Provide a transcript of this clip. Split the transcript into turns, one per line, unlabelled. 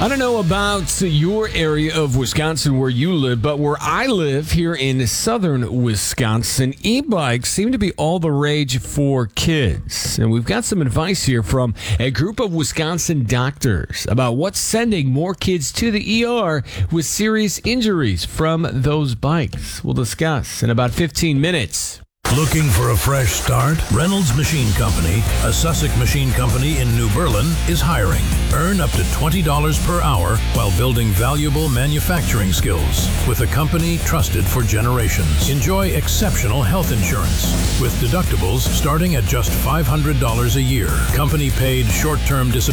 I don't know about your area of Wisconsin where you live, but where I live here in southern Wisconsin, e-bikes seem to be all the rage for kids. And we've got some advice here from a group of Wisconsin doctors about what's sending more kids to the ER with serious injuries from those bikes. We'll discuss in about 15 minutes.
Looking for a fresh start? Reynolds Machine Company, a Sussex machine company in New Berlin, is hiring. Earn up to $20 per hour while building valuable manufacturing skills with a company trusted for generations. Enjoy exceptional health insurance with deductibles starting at just $500 a year. Company paid short-term disability